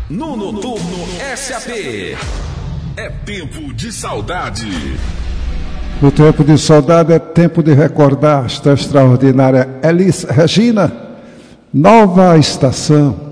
No Noturno SAP. É tempo de saudade. O tempo de saudade é tempo de recordar esta extraordinária Elis Regina. Nova estação.